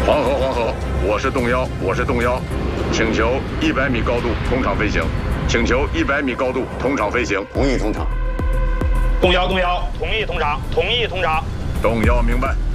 黄河，我是动摇，请求100米高度通畅飞行，请求100米高度通畅飞行， 同意通畅。 动摇，同意通畅， 动摇明白。